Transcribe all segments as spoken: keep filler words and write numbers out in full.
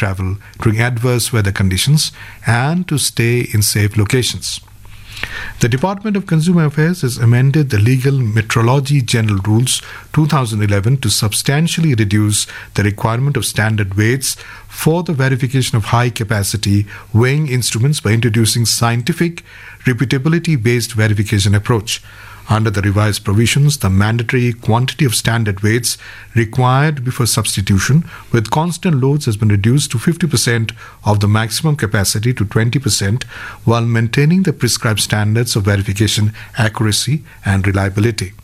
travel during adverse weather conditions and to stay in safe locations. The Department of Consumer Affairs has amended the Legal Metrology General Rules two thousand eleven to substantially reduce the requirement of standard weights for the verification of high-capacity weighing instruments by introducing scientific, repeatability-based verification approach. Under the revised provisions, the mandatory quantity of standard weights required before substitution with constant loads has been reduced to fifty percent of the maximum capacity to twenty percent while maintaining the prescribed standards of verification, accuracy and reliability.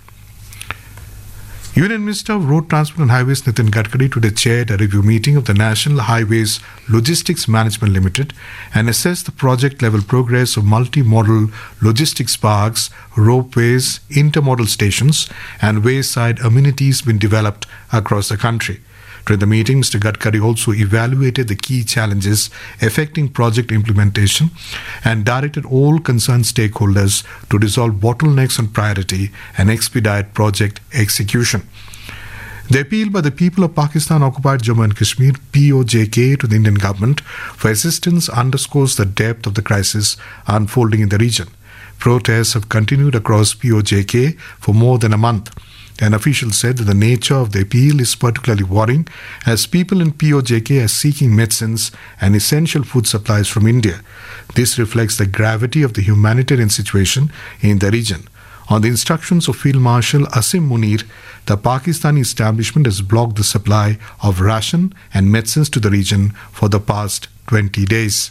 Union Minister of Road Transport and Highways Nitin Gadkari today chaired a review meeting of the National Highways Logistics Management Limited and assessed the project-level progress of multi-modal logistics parks, ropeways, intermodal stations and wayside amenities being developed across the country. During the meeting, Mister Gadkari also evaluated the key challenges affecting project implementation and directed all concerned stakeholders to resolve bottlenecks on priority and expedite project execution. The appeal by the people of Pakistan-occupied Jammu and Kashmir P O J K to the Indian government for assistance underscores the depth of the crisis unfolding in the region. Protests have continued across P O J K for more than a month. An official said that the nature of the appeal is particularly worrying as people in P O J K are seeking medicines and essential food supplies from India. This reflects the gravity of the humanitarian situation in the region. On the instructions of Field Marshal Asim Munir, the Pakistani establishment has blocked the supply of ration and medicines to the region for the past twenty days.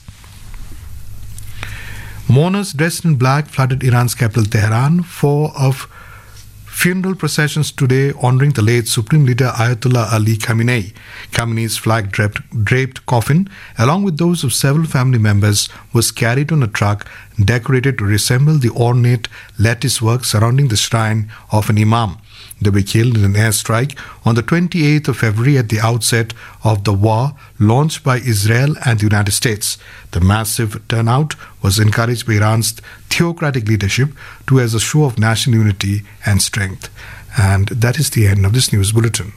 Mourners dressed in black flooded Iran's capital Tehran for of funeral processions today honoring the late Supreme Leader Ayatollah Ali Khamenei. Khamenei's flag-draped draped coffin, along with those of several family members, was carried on a truck decorated to resemble the ornate lattice work surrounding the shrine of an imam. They were killed in an airstrike on the twenty-eighth of February at the outset of the war launched by Israel and the United States. The massive turnout was encouraged by Iran's theocratic leadership to as a show of national unity and strength. And that is the end of this news bulletin.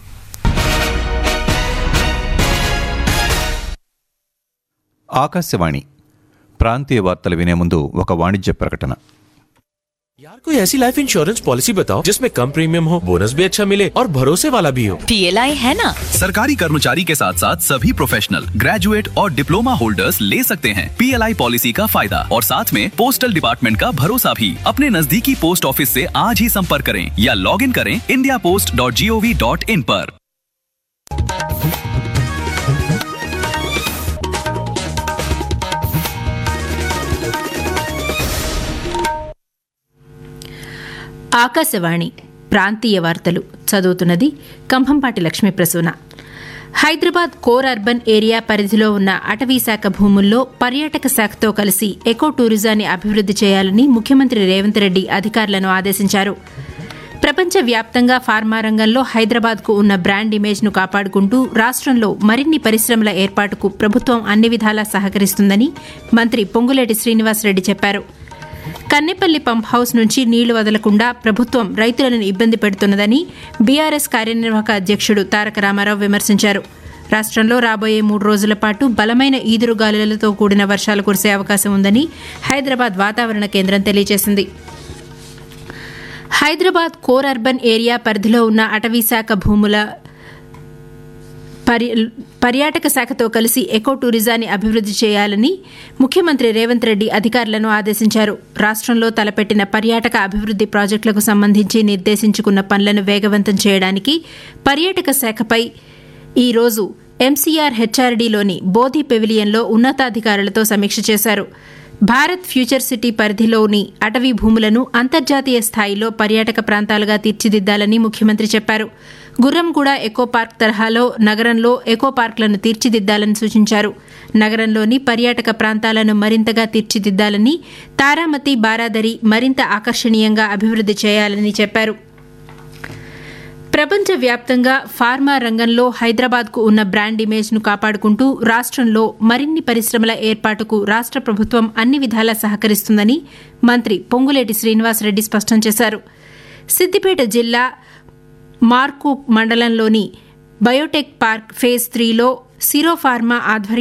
Akashvani ప్రాంతీయ వార్తలు వినే ముందు ఒక వాణిజ్య ప్రకటన. यार कोई ऐसी लाइफ इंश्योरेंस पॉलिसी बताओ जिसमें कम प्रीमियम हो, बोनस भी अच्छा मिले और भरोसे वाला भी हो. पीएलआई है ना. सरकारी कर्मचारी के साथ साथ सभी प्रोफेशनल, ग्रेजुएट और डिप्लोमा होल्डर्स ले सकते हैं पीएलआई पॉलिसी का फायदा और साथ में पोस्टल डिपार्टमेंट का भरोसा भी. अपने नजदीकी पोस्ट ऑफिस से आज ही संपर्क करें या लॉग इन करें India post dot G O V dot in पर. ఆకాశవాణి ప్రాంతీయ వార్తలు చదువుతున్నది Kambhampati Lakshmi Prasuna. Hyderabad core urban area పరిధిలో ఉన్న అటవీ శాఖ భూముల్లో పర్యాటక శాఖతో కలిసి ఎకో టూరిజాన్ని అభివృద్ది చేయాలని ముఖ్యమంత్రి రేవంత్ రెడ్డి అధికారులను ఆదేశించారు. ప్రపంచవ్యాప్తంగా ఫార్మా రంగంలో హైదరాబాద్కు ఉన్న బ్రాండ్ ఇమేజ్ను కాపాడుకుంటూ రాష్టంలో మరిన్ని పరిశ్రమల ఏర్పాటుకు ప్రభుత్వం అన్ని విధాలా సహకరిస్తుందని మంత్రి పొంగులేటి శ్రీనివాసరెడ్డి చెప్పారు. కన్నెపల్లి పంప్ హౌస్ నుంచి నీళ్లు వదలకుండా ప్రభుత్వం రైతులను ఇబ్బంది పెడుతున్నదని బీఆర్ఎస్ కార్యనిర్వాహక అధ్యక్షుడు తారక రామారావు విమర్శించారు. రాష్టంలో రాబోయే మూడు రోజుల పాటు బలమైన ఈదురుగాలులతో కూడిన వర్షాలు కురిసే అవకాశం ఉందని హైదరాబాద్ వాతావరణ కేంద్రం తెలియజేసింది. హైదరాబాద్ కోర్ అర్బన్ ఏరియా పరిధిలో ఉన్న అటవీ శాఖ భూముల పర్యాటక శాఖతో కలిసి ఎకో టూరిజాన్ని అభివృద్ది చేయాలని ముఖ్యమంత్రి రేవంత్ రెడ్డి అధికారులను ఆదేశించారు. రాష్టంలో తలపెట్టిన పర్యాటక అభివృద్ది ప్రాజెక్టులకు సంబంధించి నిర్దేశించుకున్న పనులను వేగవంతం చేయడానికి పర్యాటక శాఖపై ఈ రోజు ఎంసీఆర్ హెచ్ఆర్డీలోని బోధి పెవిలియన్లో ఉన్నతాధికారులతో సమీక్ష చేశారు. భారత్ ఫ్యూచర్ సిటీ పరిధిలోని అటవీ భూములను అంతర్జాతీయ స్థాయిలో పర్యాటక ప్రాంతాలుగా తీర్చిదిద్దాలని ముఖ్యమంత్రి చెప్పారు. గుర్రంగూడ ఎకో పార్క్ తరహాలో నగరంలో ఎకో పార్కులను తీర్చిదిద్దాలని సూచించారు. నగరంలోని పర్యాటక ప్రాంతాలను మరింతగా తీర్చిదిద్దాలని, తారామతి, బారాదరి మరింత ఆకర్షణీయంగా అభివృద్ది చేయాలని చెప్పారు. ప్రపంచవ్యాప్తంగా ఫార్మా రంగంలో హైదరాబాద్కు ఉన్న బ్రాండ్ ఇమేజ్ను కాపాడుకుంటూ రాష్టంలో మరిన్ని పరిశ్రమల ఏర్పాటుకు రాష్ట ప్రభుత్వం అన్ని విధాలా సహకరిస్తుందని మంత్రి పొంగులేటి శ్రీనివాసరెడ్డి స్పష్టం చేశారు. సిద్దిపేట జిల్లా మార్కు మండలంలోని బయోటెక్ పార్క్ ఫేజ్ త్రీలో సిరో ఫార్మా ఆధ్వర్యంలో